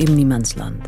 Im Niemandsland.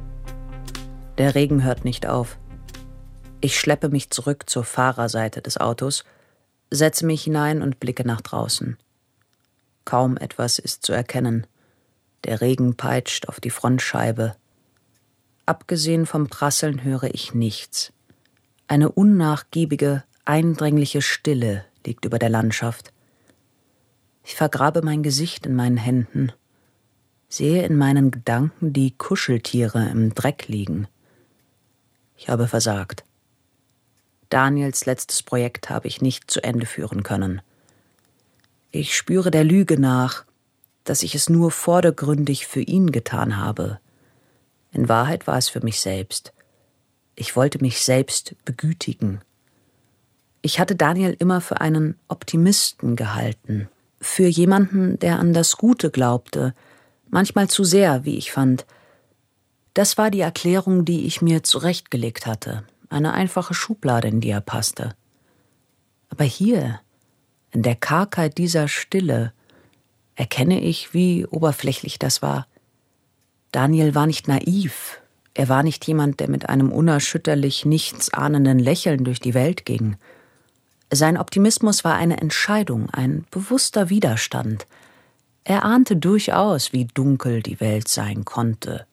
Der Regen hört nicht auf. Ich schleppe mich zurück zur Fahrerseite des Autos, setze mich hinein und blicke nach draußen. Kaum etwas ist zu erkennen. Der Regen peitscht auf die Frontscheibe. Abgesehen vom Prasseln höre ich nichts. Eine unnachgiebige, eindringliche Stille liegt über der Landschaft. Ich vergrabe mein Gesicht in meinen Händen, sehe in meinen Gedanken die Kuscheltiere im Dreck liegen. Ich habe versagt. Daniels letztes Projekt habe ich nicht zu Ende führen können. Ich spüre der Lüge nach, dass ich es nur vordergründig für ihn getan habe. In Wahrheit war es für mich selbst. Ich wollte mich selbst begütigen. Ich hatte Daniel immer für einen Optimisten gehalten, für jemanden, der an das Gute glaubte, manchmal zu sehr, wie ich fand. Das war die Erklärung, die ich mir zurechtgelegt hatte, eine einfache Schublade, in die er passte. Aber hier, in der Kargheit dieser Stille, erkenne ich, wie oberflächlich das war. Daniel war nicht naiv. Er war nicht jemand, der mit einem unerschütterlich nichtsahnenden Lächeln durch die Welt ging. Sein Optimismus war eine Entscheidung, ein bewusster Widerstand. Er ahnte durchaus, wie dunkel die Welt sein konnte.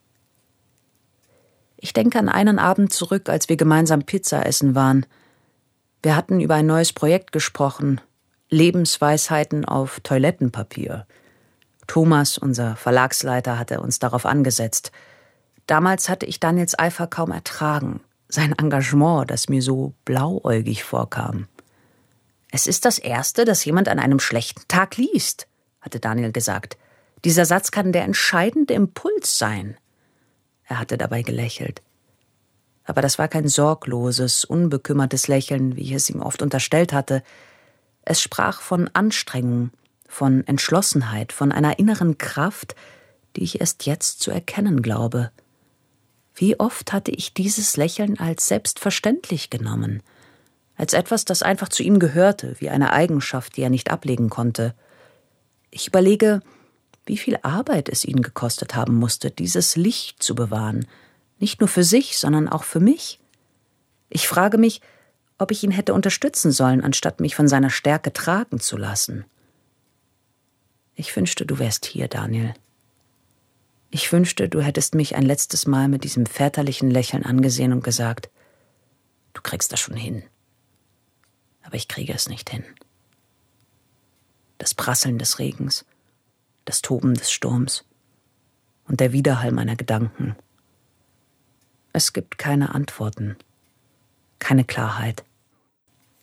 Ich denke an einen Abend zurück, als wir gemeinsam Pizza essen waren. Wir hatten über ein neues Projekt gesprochen, Lebensweisheiten auf Toilettenpapier. Thomas, unser Verlagsleiter, hatte uns darauf angesetzt. Damals hatte ich Daniels Eifer kaum ertragen, sein Engagement, das mir so blauäugig vorkam. »Es ist das Erste, das jemand an einem schlechten Tag liest«, hatte Daniel gesagt. »Dieser Satz kann der entscheidende Impuls sein.« Er hatte dabei gelächelt. Aber das war kein sorgloses, unbekümmertes Lächeln, wie ich es ihm oft unterstellt hatte. Es sprach von Anstrengung, von Entschlossenheit, von einer inneren Kraft, die ich erst jetzt zu erkennen glaube. Wie oft hatte ich dieses Lächeln als selbstverständlich genommen, als etwas, das einfach zu ihm gehörte, wie eine Eigenschaft, die er nicht ablegen konnte. Ich überlege, wie viel Arbeit es ihn gekostet haben musste, dieses Licht zu bewahren, nicht nur für sich, sondern auch für mich. Ich frage mich, ob ich ihn hätte unterstützen sollen, anstatt mich von seiner Stärke tragen zu lassen. Ich wünschte, du wärst hier, Daniel. Ich wünschte, du hättest mich ein letztes Mal mit diesem väterlichen Lächeln angesehen und gesagt, du kriegst das schon hin. Aber ich kriege es nicht hin. Das Prasseln des Regens, das Toben des Sturms und der Widerhall meiner Gedanken. Es gibt keine Antworten, keine Klarheit.